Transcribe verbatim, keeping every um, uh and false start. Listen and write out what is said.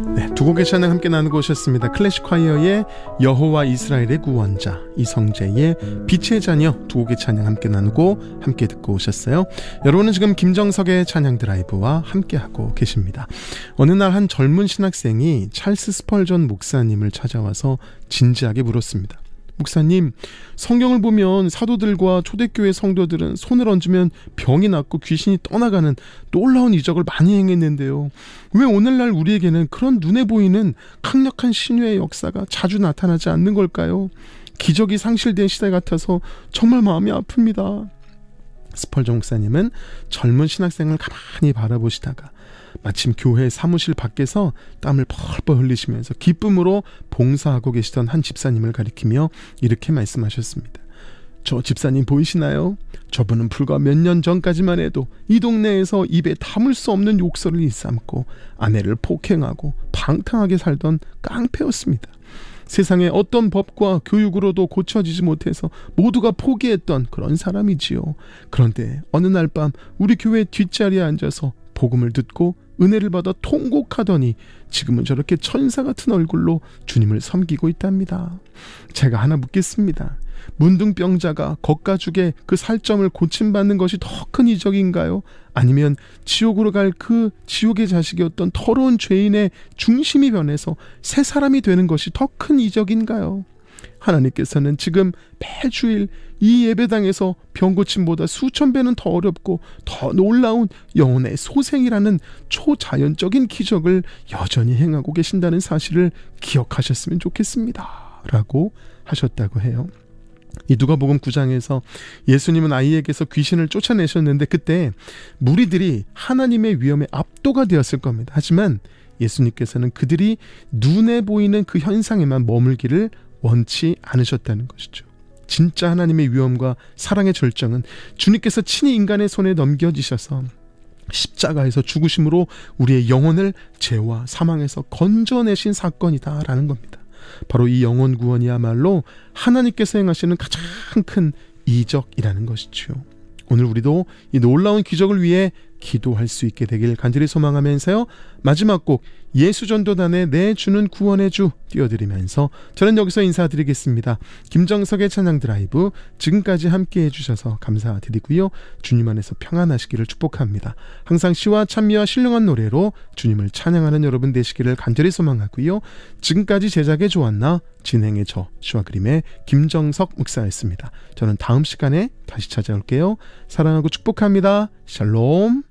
네, 두 곡의 찬양 함께 나누고 오셨습니다. 클래식 콰이어의 여호와 이스라엘의 구원자, 이성재의 빛의 자녀 두 곡의 찬양 함께 나누고 함께 듣고 오셨어요. 여러분은 지금 김정석의 찬양 드라이브와 함께하고 계십니다. 어느 날 한 젊은 신학생이 찰스 스펄전 목사님을 찾아와서 진지하게 물었습니다. 목사님, 성경을 보면 사도들과 초대교회 성도들은 손을 얹으면 병이 낫고 귀신이 떠나가는 놀라운 이적을 많이 행했는데요. 왜 오늘날 우리에게는 그런 눈에 보이는 강력한 신유의 역사가 자주 나타나지 않는 걸까요? 기적이 상실된 시대 같아서 정말 마음이 아픕니다. 스펄전 목사님은 젊은 신학생을 가만히 바라보시다가 마침 교회 사무실 밖에서 땀을 펄펄 흘리시면서 기쁨으로 봉사하고 계시던 한 집사님을 가리키며 이렇게 말씀하셨습니다. 저 집사님 보이시나요? 저분은 불과 몇 년 전까지만 해도 이 동네에서 입에 담을 수 없는 욕설을 일삼고 아내를 폭행하고 방탕하게 살던 깡패였습니다. 세상에 어떤 법과 교육으로도 고쳐지지 못해서 모두가 포기했던 그런 사람이지요. 그런데 어느 날 밤 우리 교회 뒷자리에 앉아서 복음을 듣고 은혜를 받아 통곡하더니 지금은 저렇게 천사 같은 얼굴로 주님을 섬기고 있답니다. 제가 하나 묻겠습니다. 문둥병자가 겉가죽에 그 살점을 고침받는 것이 더 큰 이적인가요? 아니면 지옥으로 갈 그 지옥의 자식이었던 더러운 죄인의 중심이 변해서 새 사람이 되는 것이 더 큰 이적인가요? 하나님께서는 지금 매주일 이 예배당에서 병고침보다 수천 배는 더 어렵고 더 놀라운 영혼의 소생이라는 초자연적인 기적을 여전히 행하고 계신다는 사실을 기억하셨으면 좋겠습니다. 라고 하셨다고 해요. 이 누가복음 구 장에서 예수님은 아이에게서 귀신을 쫓아내셨는데 그때 무리들이 하나님의 위엄에 압도가 되었을 겁니다. 하지만 예수님께서는 그들이 눈에 보이는 그 현상에만 머물기를 원치 않으셨다는 것이죠. 진짜 하나님의 위엄과 사랑의 절정은 주님께서 친히 인간의 손에 넘겨지셔서 십자가에서 죽으심으로 우리의 영혼을 죄와 사망에서 건져내신 사건이다라는 겁니다. 바로 이 영혼 구원이야말로 하나님께서 행하시는 가장 큰 이적이라는 것이죠. 오늘 우리도 이 놀라운 기적을 위해 기도할 수 있게 되길 간절히 소망하면서요. 마지막 곡 예수전도단의 내 주는 구원의 주 띄워드리면서 저는 여기서 인사드리겠습니다. 김정석의 찬양 드라이브 지금까지 함께 해주셔서 감사드리고요. 주님 안에서 평안하시기를 축복합니다. 항상 시와 찬미와 신령한 노래로 주님을 찬양하는 여러분 되시기를 간절히 소망하고요. 지금까지 제작의 조안나 진행의 저 시와 그림의 김정석 목사였습니다. 저는 다음 시간에 다시 찾아올게요. 사랑하고 축복합니다. 샬롬.